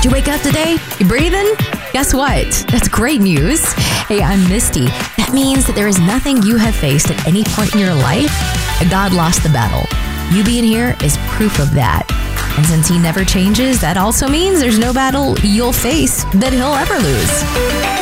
Did you wake up today? You breathing? Guess what? That's great news. Hey, I'm Misty. That means that there is nothing you have faced at any point in your life that God lost the battle. You being here is proof of that. And since he never changes, that also means there's no battle you'll face that he'll ever lose.